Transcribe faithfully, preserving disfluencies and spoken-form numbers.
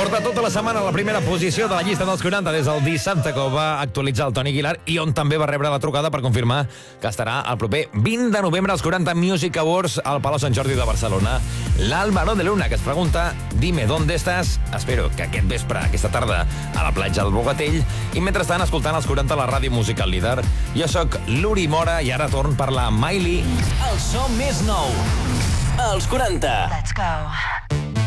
porta tota la setmana a la primera posició de la llista dels quaranta des del dissabte que ho va actualitzar el Toni Aguilar i on també va rebre la trucada per confirmar que estarà el proper vint de novembre als quaranta Music Awards al Palau Sant Jordi de Barcelona. L'Álvaro de Luna, que es pregunta dime ¿dónde estás? Espero que aquest vespre, aquesta tarda, a la platja del Bogatell, i mentrestant escoltant els quaranta a la ràdio musical líder. Jo sóc l'Uri Mora i ara torn per la Miley. El so més nou, els quaranta. Let's go.